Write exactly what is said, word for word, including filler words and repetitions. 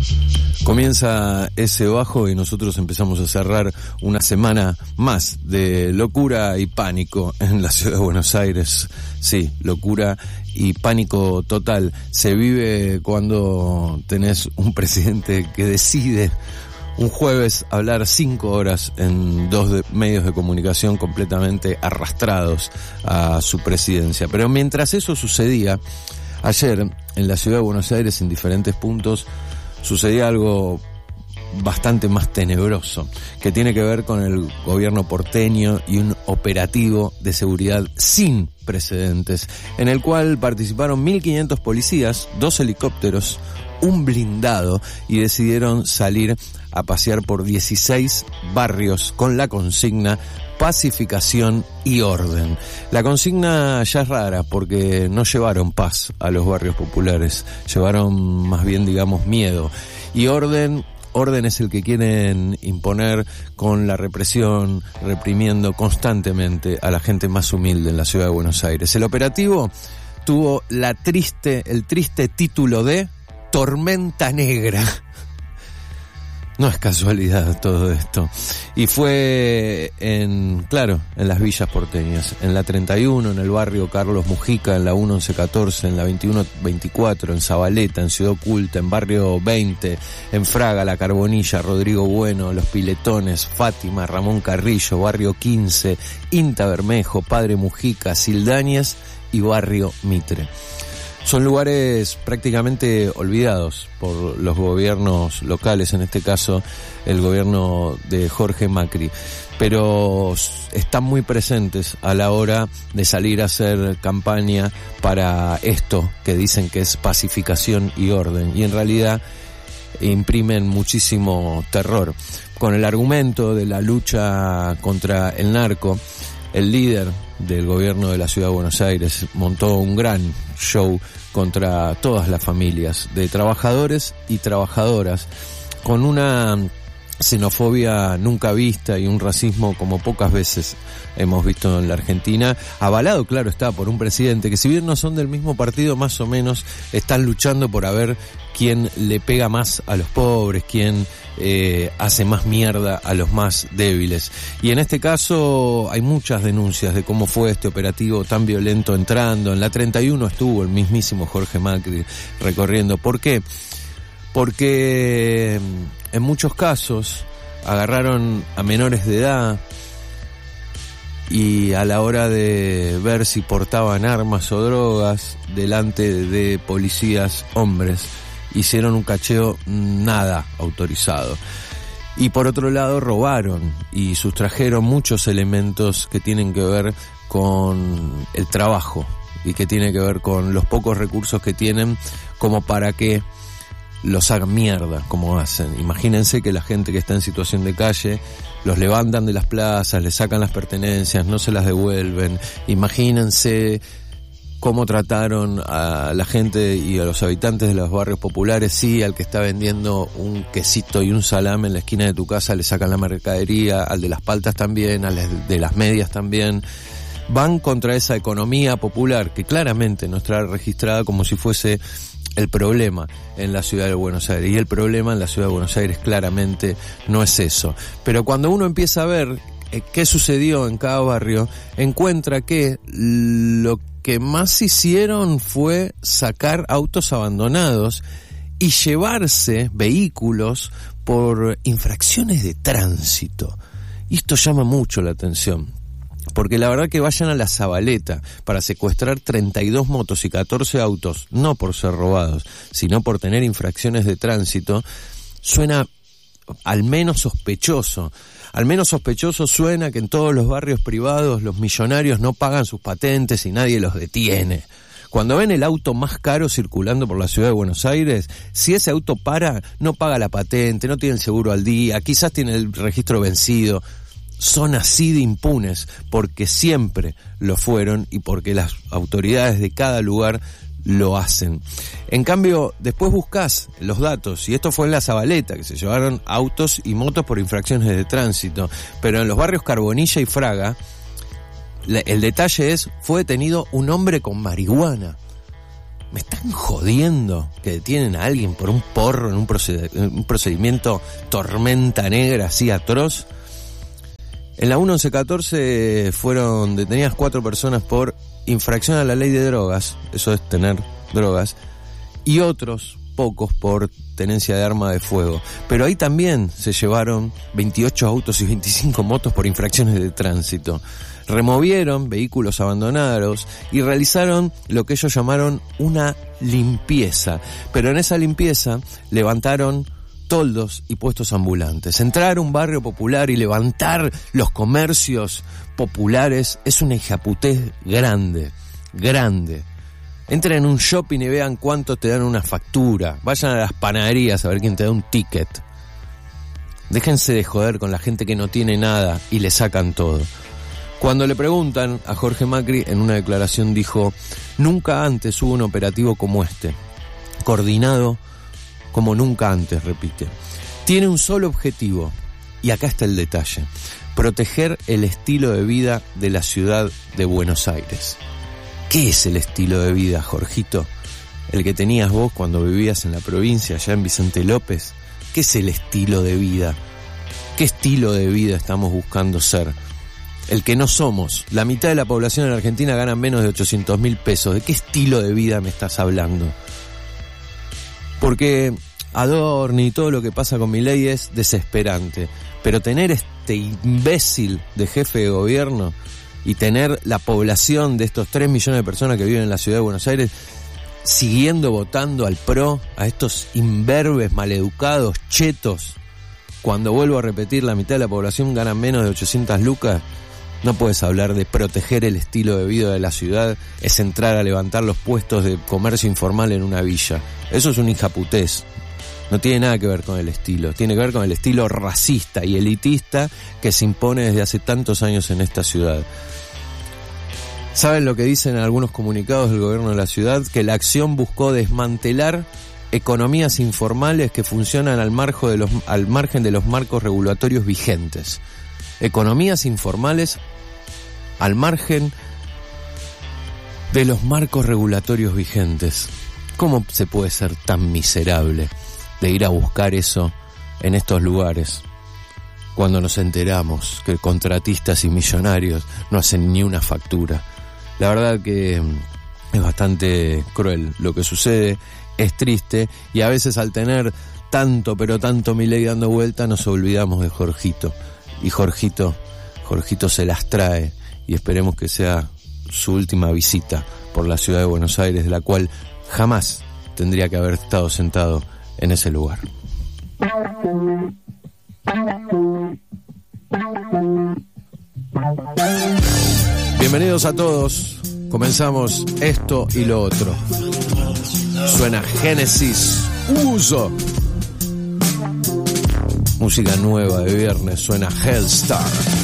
Comienza ese bajo y nosotros empezamos a cerrar una semana más de locura y pánico en la ciudad de Buenos Aires. Sí, locura y pánico total. Se vive cuando tenés un presidente que decide un jueves hablar cinco horas en dos de medios de comunicación completamente arrastrados a su presidencia. Pero mientras eso sucedía, ayer en la ciudad de Buenos Aires, en diferentes puntos, sucedía algo bastante más tenebroso, que tiene que ver con el gobierno porteño y un operativo de seguridad sin precedentes, en el cual participaron mil quinientos policías, dos helicópteros, un blindado, y decidieron salir a pasear por dieciséis barrios con la consigna pacificación y orden. La consigna ya es rara porque no llevaron paz a los barrios populares, llevaron más bien, digamos, miedo. Y orden, orden es el que quieren imponer con la represión, reprimiendo constantemente a la gente más humilde en la ciudad de Buenos Aires. El operativo tuvo la triste, el triste título de Tormenta Negra. No es casualidad todo esto. Y fue en, claro, en las villas porteñas. En la treinta y uno, en el barrio Carlos Mujica, en la uno once catorce, en la veintiuno veinticuatro, en Zabaleta, en Ciudad Oculta, en barrio veinte, en Fraga, La Carbonilla, Rodrigo Bueno, Los Piletones, Fátima, Ramón Carrillo, barrio quince, Inta Bermejo, Padre Mujica, Sildañez y barrio Mitre. Son lugares prácticamente olvidados por los gobiernos locales, en este caso el gobierno de Jorge Macri, pero están muy presentes a la hora de salir a hacer campaña para esto que dicen que es pacificación y orden, y en realidad imprimen muchísimo terror. Con el argumento de la lucha contra el narco, el líder del gobierno de la ciudad de Buenos Aires montó un gran show contra todas las familias de trabajadores y trabajadoras, con una xenofobia nunca vista y un racismo como pocas veces hemos visto en la Argentina, avalado, claro está, por un presidente que, si bien no son del mismo partido, más o menos están luchando por a ver quién le pega más a los pobres, quién eh, hace más mierda a los más débiles. Y en este caso hay muchas denuncias de cómo fue este operativo tan violento entrando. En la treinta y uno estuvo el mismísimo Jorge Macri recorriendo. ¿Por qué? Porque en muchos casos agarraron a menores de edad y a la hora de ver si portaban armas o drogas delante de policías hombres, hicieron un cacheo nada autorizado. Y por otro lado robaron y sustrajeron muchos elementos que tienen que ver con el trabajo y que tienen que ver con los pocos recursos que tienen, como para que los hagan mierda como hacen. Imagínense que la gente que está en situación de calle los levantan de las plazas, les sacan las pertenencias, no se las devuelven. Imagínense cómo trataron a la gente y a los habitantes de los barrios populares. Sí, al que está vendiendo un quesito y un salame en la esquina de tu casa le sacan la mercadería, al de las paltas también, al de las medias también. Van contra esa economía popular que claramente no está registrada como si fuese el problema en la ciudad de Buenos Aires. Y el problema en la ciudad de Buenos Aires claramente no es eso. Pero cuando uno empieza a ver qué sucedió en cada barrio, encuentra que lo que más hicieron fue sacar autos abandonados y llevarse vehículos por infracciones de tránsito. Y esto llama mucho la atención, porque la verdad que vayan a la Zabaleta para secuestrar treinta y dos motos y catorce autos, no por ser robados, sino por tener infracciones de tránsito, suena al menos sospechoso. Al menos sospechoso suena que en todos los barrios privados los millonarios no pagan sus patentes y nadie los detiene. Cuando ven el auto más caro circulando por la ciudad de Buenos Aires, si ese auto para, no paga la patente, no tiene el seguro al día, quizás tiene el registro vencido. Son así de impunes porque siempre lo fueron y porque las autoridades de cada lugar lo hacen. En cambio, después buscás los datos, y esto fue en la Zabaleta, que se llevaron autos y motos por infracciones de tránsito, pero en los barrios Carbonilla y Fraga, el detalle es, fue detenido un hombre con marihuana. ¿Me están jodiendo que detienen a alguien por un porro en un, proced- un procedimiento tormenta negra así atroz? En la once catorce fueron detenidas cuatro personas por infracción a la ley de drogas, eso es tener drogas, y otros pocos por tenencia de arma de fuego. Pero ahí también se llevaron veintiocho autos y veinticinco motos por infracciones de tránsito. Removieron vehículos abandonados y realizaron lo que ellos llamaron una limpieza. Pero en esa limpieza levantaron toldos y puestos ambulantes. Entrar a un barrio popular y levantar los comercios populares es una hijaputez grande, grande. Entren en un shopping y vean cuánto te dan una factura. Vayan a las panaderías a ver quién te da un ticket. Déjense de joder con la gente que no tiene nada y le sacan todo. Cuando le preguntan a Jorge Macri, en una declaración dijo: nunca antes hubo un operativo como este, coordinado como nunca antes, repite. Tiene un solo objetivo, y acá está el detalle: proteger el estilo de vida de la ciudad de Buenos Aires. ¿Qué es el estilo de vida, Jorgito? El que tenías vos cuando vivías en la provincia, allá en Vicente López. ¿Qué es el estilo de vida? ¿Qué estilo de vida estamos buscando ser? El que no somos. La mitad de la población en Argentina gana menos de ochocientos mil pesos. ¿De qué estilo de vida me estás hablando? Porque Adorni y todo lo que pasa con Milei es desesperante. Pero tener este imbécil de jefe de gobierno y tener la población de estos tres millones de personas que viven en la ciudad de Buenos Aires siguiendo votando al PRO, a estos imberbes, maleducados, chetos, cuando vuelvo a repetir, la mitad de la población gana menos de ochocientas lucas, no puedes hablar de proteger el estilo de vida de la ciudad, es entrar a levantar los puestos de comercio informal en una villa. Eso es un hijaputés. No tiene nada que ver con el estilo, tiene que ver con el estilo racista y elitista que se impone desde hace tantos años en esta ciudad. ¿Saben lo que dicen en algunos comunicados del gobierno de la ciudad? Que la acción buscó desmantelar economías informales que funcionan al margen de los, al margen de los marcos regulatorios vigentes. Economías informales al margen de los marcos regulatorios vigentes. ¿Cómo se puede ser tan miserable de ir a buscar eso en estos lugares cuando nos enteramos que contratistas y millonarios no hacen ni una factura? La verdad que es bastante cruel lo que sucede, es triste, y a veces al tener tanto pero tanto Milei dando vuelta nos olvidamos de Jorgito, y Jorgito, Jorgito se las trae, y esperemos que sea su última visita por la ciudad de Buenos Aires, de la cual jamás tendría que haber estado sentado en ese lugar. Bienvenidos a todos, comenzamos esto y lo otro. Suena Génesis, Uso. Música nueva de viernes, suena Hellstar.